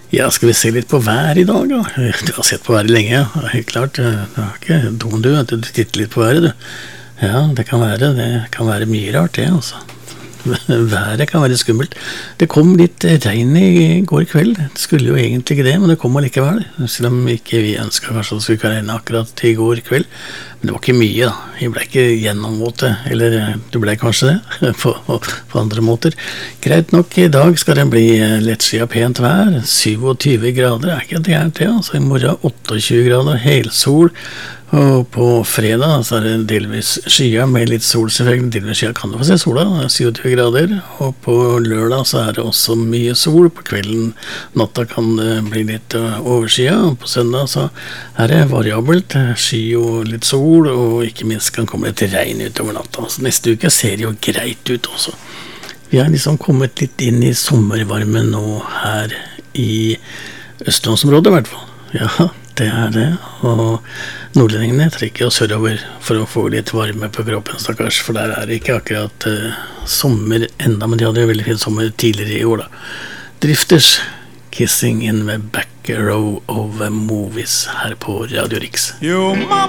Ja, skal vi se litt på vær I dag da? Du har sett på været lenge, ja. Helt klart. Du er ikke dum du, at du titter litt på været du. Ja, det kan være mye rart det, altså. Været kan være skummelt. Det kom litt regn I går kveld. Det skulle jo egentlig ikke det, men det kom allikevel. Selv om ikke vi ønsket kanskje at det skulle ikke regne akkurat I går kveld. Men det var ikke mye da. Jeg ble ikke gjennomvåte, eller du ble kanskje det, på andre måter. Greit nok, I dag skal det bli lettskyet pent vær. 27 grader, det ikke gærent det. Altså, I morgen 28 grader, helsol. Og på fredag så det delvis skyet med litt sol selvfølgelig. Delvis skyet kan du få se sola, 27 grader. Og på lørdag så det også mye sol. På kvelden, natta kan det bli litt overskyet. Og på søndag så det variabelt, sky og litt sol. Og ikke minst kan komme litt regn utover natta. Så neste uke ser det jo greit ut også. Vi har liksom kommet litt inn I sommervarmen nå her I Østlandsområdet I hvert fall. Ja, det det, og nordlendingene trekker oss sørover for å få litt varme på kroppen, stakkars, for der det ikke akkurat sommer enda, men de hadde jo veldig fin sommer tidligere I år da. Drifters, Kissing in the Back Row of Movies her på Radio Riks.